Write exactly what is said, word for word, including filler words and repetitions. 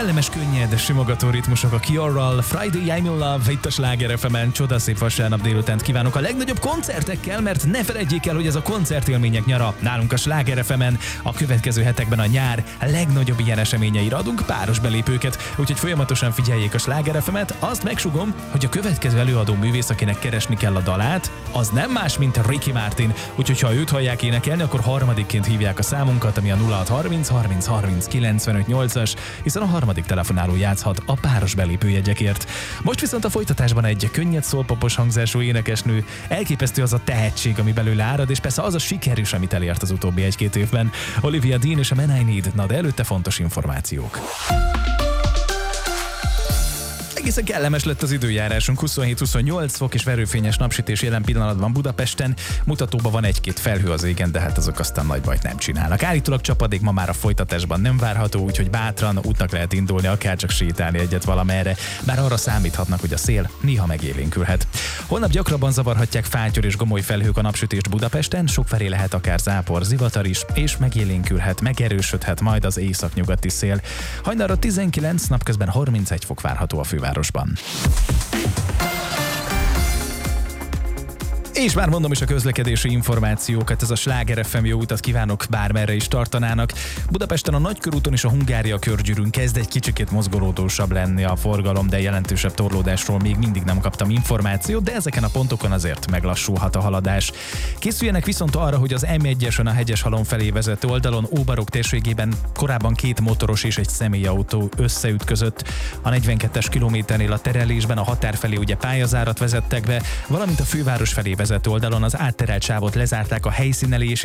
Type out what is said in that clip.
Kellemes, könnyed, simogató ritmusok a Cure-ral, Friday I'm in Love, itt a Sláger ef emen. Csodaszép vasárnap délutánt kívánok a legnagyobb koncertekkel, mert ne felejtjék el, hogy ez a koncertélmények nyara nálunk a Sláger ef emen. A következő hetekben a nyár legnagyobb ilyen eseményeire adunk páros belépőket, úgyhogy folyamatosan figyeljék a Sláger ef emet. Azt megsugom, hogy a következő előadó művész, akinek keresni kell a dalát, az nem más, mint Ricky Martin, úgyhogy ha őt hallják énekelni, akkor harmadikként hívják a számunkat, ami a nulla hat harminc harminc harminc kilencvenöt nyolcas, hiszen a harmadik telefonáló játszhat a páros belépőjegyekért. Most viszont a folytatásban egy könnyed szólpopos hangzású énekesnő, elképesztő az a tehetség, ami belőle árad, és persze az a siker is, amit elért az utóbbi egy-két évben. Olivia Dean és a Man I Need, na de előtte fontos információk. Egészen kellemes lett az időjárásunk, huszonhét-huszonnyolc fok és verőfényes napsütés jelen pillanatban Budapesten. Mutatóban van egy-két felhő az égen, de hát azok aztán nagy bajt nem csinálnak. Állítólag csapadék ma már a folytatásban nem várható, úgyhogy bátran útnak lehet indulni, akár csak sétálni egyet valamerre, bár arra számíthatnak, hogy a szél néha megélénkülhet. Holnap gyakrabban zavarhatják fátyor és gomoly felhők a napsütést Budapesten, sokfelé lehet akár zápor, zivatar is, és megélénkülhet, megerősödhet majd az északnyugati szél. Hajnalra tizenkilenc, napközben harmincegy fok várható a fővárosban. És már mondom is a közlekedési információkat, ez a Sláger ef em, jó utat kívánok, bármerre is tartanának. Budapesten a Nagykörúton és a Hungária körgyűrűn kezd egy kicsikét mozgolódósabb lenni a forgalom, de jelentősebb torlódásról még mindig nem kaptam információt, de ezeken a pontokon azért meglassulhat a haladás. Készüljenek viszont arra, hogy az em egyesen a Hegyeshalom felé vezető oldalon Óbarok térségében korábban két motoros és egy személyautó összeütközött. A negyvenkettes kilométernél a terelésben a határ felé ugye pályazárat vezettek be, valamint a főváros felé vezető oldalon az átterelt sávot lezárták a helyszínelés